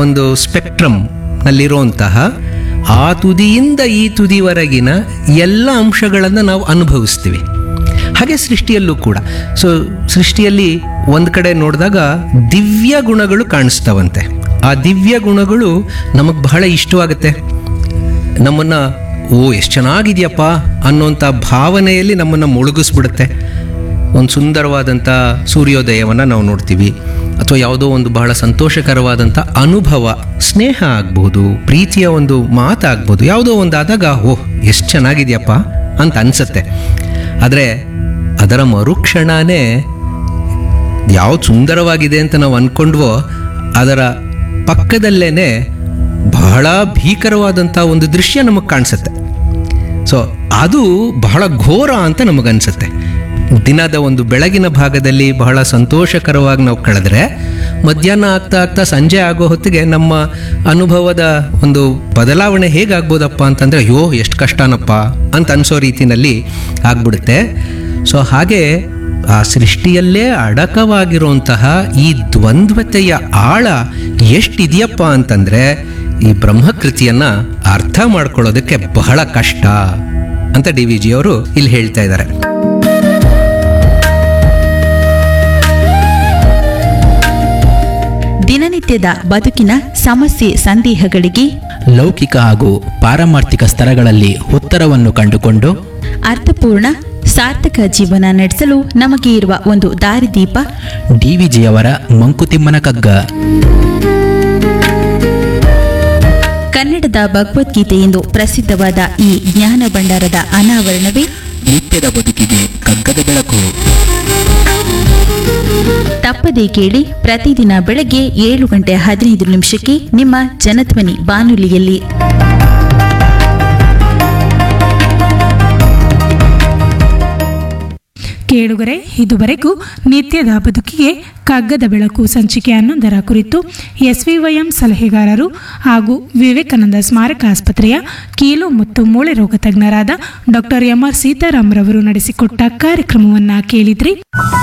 ಒಂದು ಸ್ಪೆಕ್ಟ್ರಮ್ ನಲ್ಲಿರುವಂತಹ ಆ ತುದಿಯಿಂದ ಈ ತುದಿವರೆಗಿನ ಎಲ್ಲ ಅಂಶಗಳನ್ನು ನಾವು ಅನುಭವಿಸ್ತೀವಿ. ಹಾಗೆ ಸೃಷ್ಟಿಯಲ್ಲೂ ಕೂಡ. ಸೊ ಸೃಷ್ಟಿಯಲ್ಲಿ ಒಂದು ಕಡೆ ನೋಡಿದಾಗ ದಿವ್ಯ ಗುಣಗಳು ಕಾಣಿಸ್ತಾವಂತೆ. ಆ ದಿವ್ಯ ಗುಣಗಳು ನಮಗೆ ಬಹಳ ಇಷ್ಟವಾಗುತ್ತೆ. ನಮ್ಮನ್ನು ಎಷ್ಟು ಚೆನ್ನಾಗಿದೆಯಪ್ಪ ಅನ್ನೋಂಥ ಭಾವನೆಯಲ್ಲಿ ನಮ್ಮನ್ನು ಮುಳುಗಿಸ್ಬಿಡುತ್ತೆ. ಒಂದು ಸುಂದರವಾದಂಥ ಸೂರ್ಯೋದಯವನ್ನು ನಾವು ನೋಡ್ತೀವಿ, ಅಥವಾ ಯಾವುದೋ ಒಂದು ಬಹಳ ಸಂತೋಷಕರವಾದಂಥ ಅನುಭವ, ಸ್ನೇಹ ಆಗ್ಬೋದು, ಪ್ರೀತಿಯ ಒಂದು ಮಾತಾಗ್ಬೋದು, ಯಾವುದೋ ಒಂದು ಆದಾಗ ಎಷ್ಟು ಚೆನ್ನಾಗಿದೆಯಪ್ಪ ಅಂತ ಅನಿಸುತ್ತೆ. ಆದರೆ ಅದರ ಮರುಕ್ಷಣನೇ ಯಾವ್ದು ಸುಂದರವಾಗಿದೆ ಅಂತ ನಾವು ಅಂದ್ಕೊಂಡ್ವೋ ಅದರ ಪಕ್ಕದಲ್ಲೇ ಬಹಳ ಭೀಕರವಾದಂಥ ಒಂದು ದೃಶ್ಯ ನಮಗೆ ಕಾಣಿಸುತ್ತೆ. ಸೊ ಅದು ಬಹಳ ಘೋರ ಅಂತ ನಮಗನ್ಸುತ್ತೆ. ದಿನದ ಒಂದು ಬೆಳಗಿನ ಭಾಗದಲ್ಲಿ ಬಹಳ ಸಂತೋಷಕರವಾಗಿ ನಾವು ಕಳೆದ್ರೆ ಮಧ್ಯಾಹ್ನ ಆಗ್ತಾ ಆಗ್ತಾ ಸಂಜೆ ಆಗೋ ಹೊತ್ತಿಗೆ ನಮ್ಮ ಅನುಭವದ ಒಂದು ಬದಲಾವಣೆ ಹೇಗಾಗ್ಬೋದಪ್ಪ ಅಂತಂದರೆ ಎಷ್ಟು ಕಷ್ಟನಪ್ಪ ಅಂತ ಅನಿಸೋ ರೀತಿಯಲ್ಲಿ ಆಗ್ಬಿಡುತ್ತೆ. ಸೊ ಹಾಗೆ ಆ ಸೃಷ್ಟಿಯಲ್ಲೇ ಅಡಕವಾಗಿರುವಂತಹ ಈ ದ್ವಂದ್ವತೆಯ ಆಳ ಎಷ್ಟಿದೆಯಪ್ಪ ಅಂತಂದರೆ ಈ ಬ್ರಹ್ಮಕೃತಿಯನ್ನು ಅರ್ಥ ಮಾಡ್ಕೊಳ್ಳೋದಕ್ಕೆ ಬಹಳ ಕಷ್ಟ ಅಂತ ಡಿ ವಿ ಜಿ ಅವರು ಇಲ್ಲಿ ಹೇಳ್ತಾ ಇದ್ದಾರೆ. ದಿನನಿತ್ಯದ ಬದುಕಿನ ಸಮಸ್ಯೆ ಸಂದೇಹಗಳಿಗೆ ಲೌಕಿಕ ಹಾಗೂ ಪಾರಮಾರ್ಥಿಕ ಸ್ತರಗಳಲ್ಲಿ ಉತ್ತರವನ್ನು ಕಂಡುಕೊಂಡು ಅರ್ಥಪೂರ್ಣ ಸಾರ್ಥಕ ಜೀವನ ನಡೆಸಲು ನಮಗೆ ಇರುವ ಒಂದು ದಾರಿದೀಪ ಡಿವಿಜಿಯವರ ಮಂಕುತಿಮ್ಮನ ಕಗ್ಗ. ಕನ್ನಡದ ಭಗವದ್ಗೀತೆ ಎಂದು ಪ್ರಸಿದ್ಧವಾದ ಈ ಜ್ಞಾನ ಭಂಡಾರದ ಅನಾವರಣವೇ ನಿತ್ಯದ ಬದುಕಿಗೆ ಕಗ್ಗದ ಬೆಳಕು. ತಪ್ಪದೇ ಕೇಳಿ ಪ್ರತಿದಿನ ಬೆಳಗ್ಗೆ 7:15 ನಿಮ್ಮ ಜನಧ್ವನಿ ಬಾನುಲಿಯಲ್ಲಿ. ಕೇಳುಗರೆ, ಇದುವರೆಗೂ ನಿತ್ಯದ ಬದುಕಿಗೆ ಕಗ್ಗದ ಬೆಳಕು ಸಂಚಿಕೆ 11ರ ಕುರಿತು SVYM ಸಲಹೆಗಾರರು ಹಾಗೂ ವಿವೇಕಾನಂದ ಸ್ಮಾರಕ ಆಸ್ಪತ್ರೆಯ ಕೀಲು ಮತ್ತು ಮೂಳೆ ರೋಗ ತಜ್ಞರಾದ ಡಾಕ್ಟರ್ MR ಸೀತಾರಾಮ್ ರವರು ನಡೆಸಿಕೊಟ್ಟ ಕಾರ್ಯಕ್ರಮವನ್ನು ಕೇಳಿದ್ರಿ.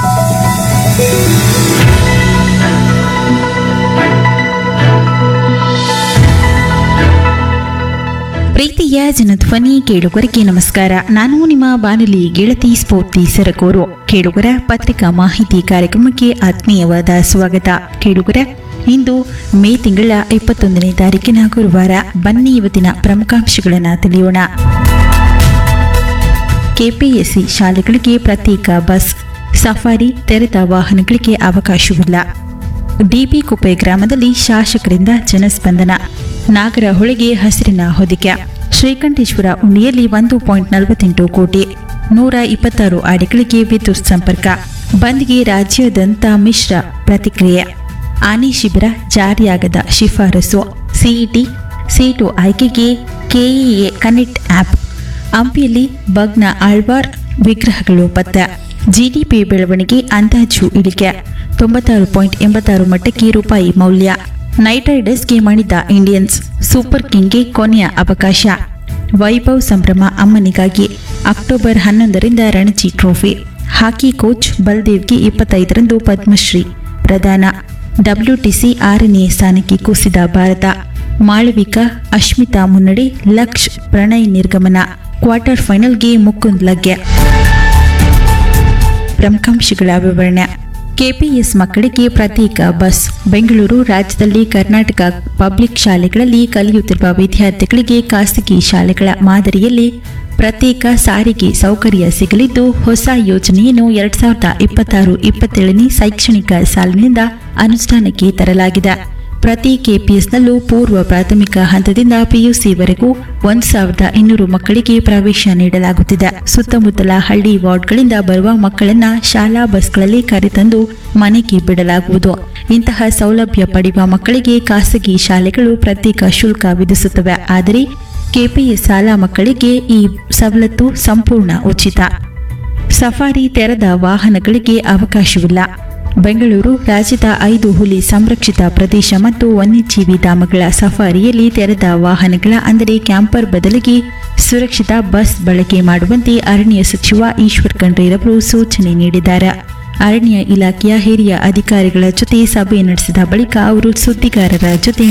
ಪ್ರೀತಿಯ ಜನಧ್ವನಿ ಕೇಳುಗರಿಗೆ ನಮಸ್ಕಾರ. ನಾನು ನಿಮ್ಮ ಬಾನುಲಿ ಗೆಳತಿ ಸ್ಫೂರ್ತಿ ಸರಕೂರು. ಕೇಳುಗರ ಪತ್ರಿಕಾ ಮಾಹಿತಿ ಕಾರ್ಯಕ್ರಮಕ್ಕೆ ಆತ್ಮೀಯವಾದ ಸ್ವಾಗತ. ಕೇಳುಗರ, ಇಂದು ಮೇ ತಿಂಗಳ 21ನೇ ತಾರೀಕಿನ ಗುರುವಾರ. ಬನ್ನಿ ಇವತ್ತಿನ ಪ್ರಮುಖಾಂಶಗಳನ್ನು ತಿಳಿಯೋಣ. ಕೆಪಿಎಸ್ಸಿ ಶಾಲೆಗಳಿಗೆ ಪ್ರತ್ಯೇಕ ಬಸ್, ಸಫಾರಿ ತೆರೆದ ವಾಹನಗಳಿಗೆ ಅವಕಾಶವಿಲ್ಲ. ಡಿಬಿ ಕುಪ್ಪೆ ಗ್ರಾಮದಲ್ಲಿ ಶಾಸಕರಿಂದ ಜನಸ್ಪಂದನ. ನಾಗರಹೊಳೆಗೆ ಹಸಿರಿನ ಹೊದಿಕೆ. ಶ್ರೀಕಂಠೇಶ್ವರ ಉಂಡಿಯಲ್ಲಿ 1.48 ಕೋಟಿ. 126 ಅಡಿಗಳಿಗೆ ವಿದ್ಯುತ್ ಸಂಪರ್ಕ. ಬಂದ್ಗೆ ರಾಜ್ಯಾದ್ಯಂತ ಮಿಶ್ರ ಪ್ರತಿಕ್ರಿಯೆ. ಆನೆ ಶಿಬಿರ ಜಾರಿಯಾಗದ ಶಿಫಾರಸು. ಸಿಇಟಿ ಸೀಟು ಆಯ್ಕೆಗೆ ಕೆಇಎ ಕನೆಕ್ಟ್ ಆ್ಯಪ್. ಹಂಪಿಯಲ್ಲಿ ಬಗ್ನ ಆಳ್ವಾರ್ ವಿಗ್ರಹಗಳು ಪತ್ತೆ. ಜಿಡಿಪಿ ಬೆಳವಣಿಗೆ ಅಂದಾಜು ಇಳಿಕೆ. 96.86 ಮಟ್ಟಕ್ಕೆ ರೂಪಾಯಿ ಮೌಲ್ಯ. Night ರೈಡರ್ಸ್ಗೆ ಮಣಿದ Indians. ಸೂಪರ್ ಕಿಂಗ್ಗೆ ಕೊನೆಯ ಅವಕಾಶ. ವೈಭವ್ ಸಂಭ್ರಮ ಅಮ್ಮನಿಗಾಗಿ. October 11ರಿಂದ Ranji trophy. ಹಾಕಿ ಕೋಚ್ ಬಲ್ದೇವ್ಗೆ 25ರಂದು ಪದ್ಮಶ್ರೀ ಪ್ರದಾನ. WTC 6ನೇ ಸ್ಥಾನಕ್ಕೆ ಕುಸಿದ ಭಾರತ. ಮಾಳವಿಕಾ ಅಶ್ಮಿತಾ ಮುನ್ನಡೆ. ಲಕ್ಷ್ ಪ್ರಣಯ್ ನಿರ್ಗಮನ. ಕ್ವಾರ್ಟರ್ ಫೈನಲ್ಗೆ ಮುಕುಂದ್ ಲಗ್ಗೆ. ಪ್ರಮುಖಾಂಶಗಳ ವಿವರಣೆ. ಕೆಪಿಎಸ್ ಮಕ್ಕಳಿಗೆ ಪ್ರತ್ಯೇಕ ಬಸ್. ಬೆಂಗಳೂರು ರಾಜ್ಯದಲ್ಲಿ ಕರ್ನಾಟಕ ಪಬ್ಲಿಕ್ ಶಾಲೆಗಳಲ್ಲಿ ಕಲಿಯುತ್ತಿರುವ ವಿದ್ಯಾರ್ಥಿಗಳಿಗೆ ಖಾಸಗಿ ಶಾಲೆಗಳ ಮಾದರಿಯಲ್ಲಿ ಪ್ರತ್ಯೇಕ ಸಾರಿಗೆ ಸೌಕರ್ಯ ಸಿಗಲಿದ್ದು, ಹೊಸ ಯೋಜನೆಯನ್ನು 2026-27ನೇ ಶೈಕ್ಷಣಿಕ ಸಾಲಿನಿಂದ ಅನುಷ್ಠಾನಕ್ಕೆ ತರಲಾಗಿದೆ. ಪ್ರತಿ ಕೆಪಿಎಸ್ನಲ್ಲೂ ಪೂರ್ವ ಪ್ರಾಥಮಿಕ ಹಂತದಿಂದ ಪಿಯುಸಿವರೆಗೂ 1200 ಮಕ್ಕಳಿಗೆ ಪ್ರವೇಶ ನೀಡಲಾಗುತ್ತಿದೆ. ಸುತ್ತಮುತ್ತಲ ಹಳ್ಳಿ ವಾರ್ಡ್ಗಳಿಂದ ಬರುವ ಮಕ್ಕಳನ್ನ ಶಾಲಾ ಬಸ್ಗಳಲ್ಲಿ ಕರೆತಂದು ಮನೆಗೆ ಬಿಡಲಾಗುವುದು. ಇಂತಹ ಸೌಲಭ್ಯ ಪಡೆಯುವ ಮಕ್ಕಳಿಗೆ ಖಾಸಗಿ ಶಾಲೆಗಳು ಪ್ರತ್ಯೇಕ ಶುಲ್ಕ ವಿಧಿಸುತ್ತವೆ. ಆದರೆ ಕೆಪಿಎಸ್ ಶಾಲಾ ಮಕ್ಕಳಿಗೆ ಈ ಸವಲತ್ತು ಸಂಪೂರ್ಣ ಉಚಿತ. ಸಫಾರಿ ತೆರೆದ ವಾಹನಗಳಿಗೆ ಅವಕಾಶವಿಲ್ಲ. ಬೆಂಗಳೂರು ರಾಜ್ಯದ 5 ಹುಲಿ ಸಂರಕ್ಷಿತ ಪ್ರದೇಶ ಮತ್ತು ವನ್ಯಜೀವಿ ಧಾಮಗಳ ಸಫಾರಿಯಲ್ಲಿ ತೆರೆದ ವಾಹನಗಳ ಅಂದರೆ ಕ್ಯಾಂಪರ್ ಬದಲಿಗೆ ಸುರಕ್ಷಿತ ಬಸ್ ಬಳಕೆ ಮಾಡುವಂತೆ ಅರಣ್ಯ ಸಚಿವ ಈಶ್ವರ್ ಖಂಡ್ರೆರವರು ಸೂಚನೆ ನೀಡಿದ್ದಾರೆ. ಅರಣ್ಯ ಇಲಾಖೆಯ ಹಿರಿಯ ಅಧಿಕಾರಿಗಳ ಜೊತೆ ಸಭೆ ನಡೆಸಿದ ಬಳಿಕ ಅವರು ಸುದ್ದಿಗಾರರ ಜೊತೆ